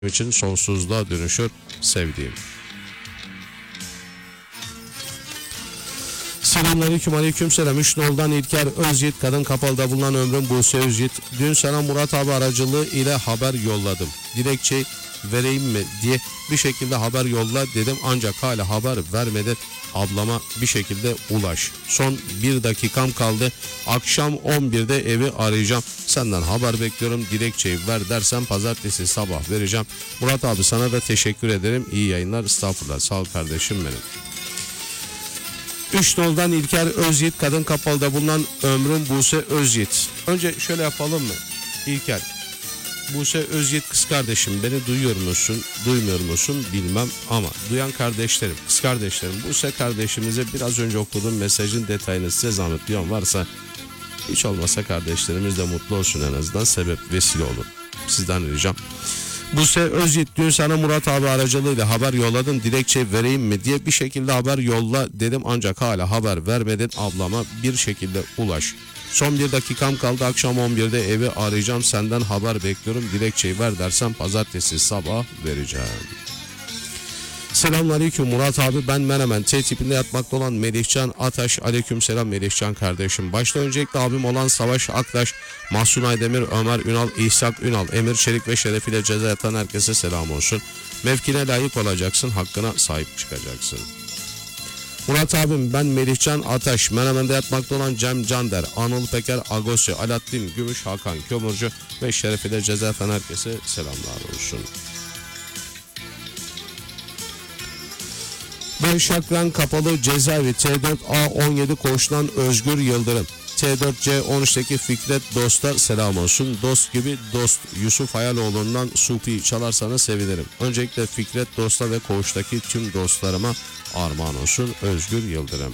için sonsuzluğa dönüşür sevdiğim. Selamünaleyküm, aleykümselam. Üçnol'dan İlker Özyiğit, kadın kapalıda bulunan ömrüm Buse Özyiğit. Dün sana Murat abi aracılığı ile haber yolladım. Dilekçeyi vereyim mi diye bir şekilde haber yolla dedim, ancak hala haber vermedin. Ablama bir şekilde ulaş. Son bir dakikam kaldı. Akşam 11'de evi arayacağım. Senden haber bekliyorum. Dilekçeyi ver dersen pazartesi sabah vereceğim. Murat abi sana da teşekkür ederim. İyi yayınlar. Estağfurullah. Sağ ol kardeşim benim. Üçnol'dan İlker Özyiğit, kadın kapalıda bulunan ömrüm Buse Özyiğit. Önce şöyle yapalım mı İlker? Buse Özyiğit kız kardeşim, beni duyuyor musun, duymuyor musun bilmem ama duyan kardeşlerim, kız kardeşlerim, Buse kardeşimize biraz önce okuduğum mesajın detayını size zahmet duyan varsa, hiç olmasa kardeşlerimiz de mutlu olsun, en azından sebep vesile olur. Sizden ricam. Buse Özyiğit, dün sana Murat abi aracılığıyla haber yolladım, dilekçe vereyim mi diye bir şekilde haber yolla dedim, ancak hala haber vermedin. Ablama bir şekilde ulaş. Son bir dakikam kaldı. Akşam 11'de evi arayacağım. Senden haber bekliyorum. Dilekçeyi ver dersen pazartesi sabah vereceğim. Selamünaleyküm Murat abi, ben Menemen T tipinde yatmakta olan Melihcan Ataş. Aleykümselam Melihcan kardeşim. Başta öncelikle abim olan Savaş Aktaş, Mahsun Aydemir, Ömer Ünal, İhsak Ünal, Emir Çelik ve şerefiyle ceza yatan herkese selam olsun. Mevkine layık olacaksın, hakkına sahip çıkacaksın. Murat abim, ben Melihcan Ataş, Menemen'de yatmakta olan Cem Cander, Anıl Peker, Agosya, Alaaddin Gümüş, Hakan Kömürcü ve şerefiyle ceza yatan herkese selamlar olsun. Ben Şakran Kapalı Cezaevi T4A17 koğuşundan Özgür Yıldırım. T4C13'teki Fikret Dost'a selam olsun. Dost gibi dost Yusuf Hayaloğlu'ndan Supi çalarsanız sevinirim. Öncelikle Fikret Dost'a ve koğuştaki tüm dostlarıma armağan olsun. Özgür Yıldırım.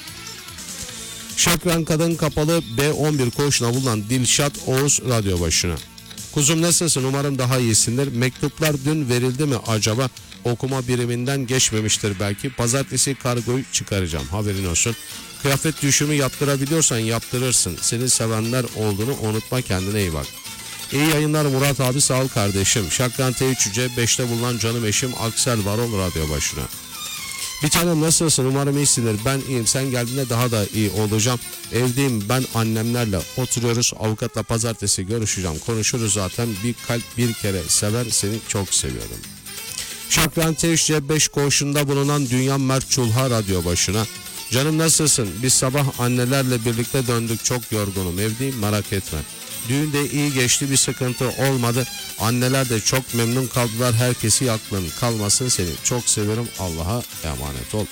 Şakran Kadın Kapalı B11 koğuşuna bulunan Dilşat Oğuz radyo başına. Kuzum nasılsın? Umarım daha iyisindir. Mektuplar dün verildi mi acaba? Okuma biriminden geçmemiştir belki. Pazartesi kargoyu çıkaracağım, haberin olsun. Kıyafet düşümü yaptırabiliyorsan yaptırırsın. Seni sevenler olduğunu unutma, kendine iyi bak. İyi yayınlar Murat abi, sağ ol kardeşim. Şakran T3C 5'te bulunan canım eşim Aksel Varol radyo başına. Bir tanem nasılsın? Umarım iyisindir. Ben iyiyim. Sen geldiğinde daha da iyi olacağım. Evdeyim, ben annemlerle oturuyoruz. Avukatla pazartesi görüşeceğim. Konuşuruz zaten. Bir kalp bir kere sever, seni çok seviyorum. Şakran T3C 5 koğuşunda bulunan Dünya Mert Çulha radyo başına. Canım nasılsın? Biz sabah annelerle birlikte döndük. Çok yorgunum. Evdeyim, merak etme. Düğün de iyi geçti, bir sıkıntı olmadı. Anneler de çok memnun kaldılar. Herkesi aklın kalmasın, seni çok seviyorum. Allah'a emanet ol.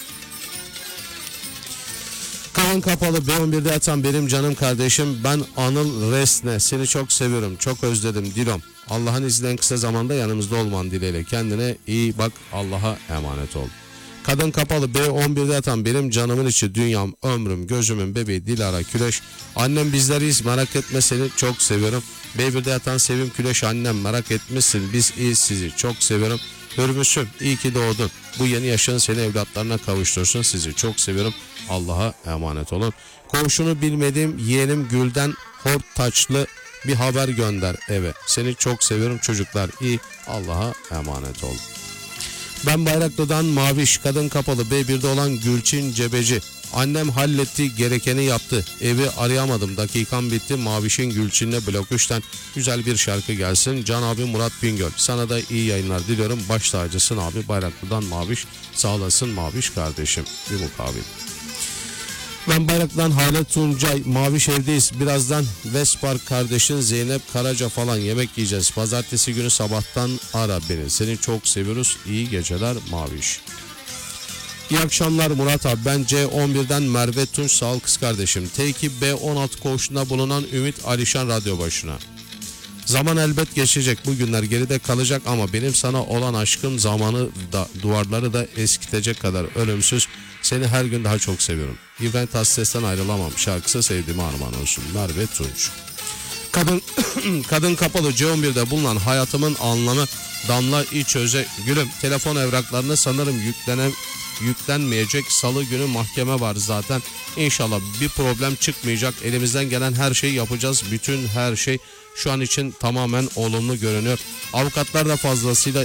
Kadın Kapalı B11'de yatan benim canım kardeşim, ben Anıl Resne, seni çok seviyorum, çok özledim Dilom. Allah'ın izniyle en kısa zamanda yanımızda olman dileğiyle. Kendine iyi bak, Allah'a emanet ol. Kadın Kapalı B11'de yatan benim canımın içi, dünyam, ömrüm, gözümün bebeği Dilara Küleş. Annem bizleriyiz, merak etme, seni çok seviyorum. B1'de yatan Sevim Küleş, annem merak etmişsin, biz iyiyiz, sizi çok seviyorum. Hürmüsüm, iyi ki doğdun. Bu yeni yaşın seni evlatlarına kavuştursun, sizi çok seviyorum. Allah'a emanet olun. Komşunu bilmediğim yeğenim Gülden Hortaçlı bir haber gönder eve. Seni çok seviyorum, çocuklar iyi, Allah'a emanet ol. Ben Bayraklı'dan Maviş, Kadın Kapalı B1'de olan Gülçin Cebeci. Annem halletti, gerekeni yaptı. Evi arayamadım, dakikam bitti. Maviş'in Gülçin'le Blok 3'ten güzel bir şarkı gelsin. Can abi Murat Bingöl, sana da iyi yayınlar diliyorum. Baş tacısın abi. Bayraklı'dan Maviş, sağ olasın Maviş kardeşim. Bir mukabil. Ben Bayraklı'dan Halet Tuncay, Maviş evdeyiz. Birazdan Vespark kardeşin Zeynep Karaca falan yemek yiyeceğiz. Pazartesi günü sabahtan ara beni. Seni çok seviyoruz. İyi geceler Maviş. İyi akşamlar Murat abi, ben C11'den Merve Tunç, sağ ol kız kardeşim. T2 B16 koğuşunda bulunan Ümit Alişan radyo başına. Zaman elbet geçecek, bu günler geride kalacak ama benim sana olan aşkım zamanı da duvarları da eskitecek kadar ölümsüz. Seni her gün daha çok seviyorum. İbrahim Tatlıses'ten ayrılamam şarkısı sevdiğime armağan olsun. Merve Tunç. Kadın Kapalı C11'de bulunan hayatımın anlamı Damla İçöze Gülüm. Telefon evraklarını sanırım yüklenmeyecek. Salı günü mahkeme var zaten. İnşallah bir problem çıkmayacak. Elimizden gelen her şeyi yapacağız. Bütün her şey şu an için tamamen olumlu görünüyor. Avukatlar da fazlasıyla